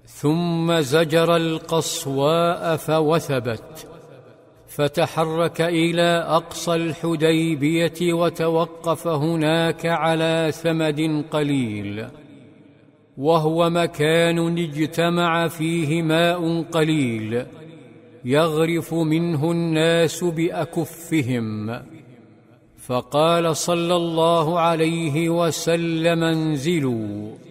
ثم زجر القصواء فوثبت، فتحرك إلى أقصى الحديبية وتوقف هناك على ثمد قليل، وهو مكان اجتمع فيه ماء قليل يغرف منه الناس بأكفهم. فقال صلى الله عليه وسلم: انزلوا.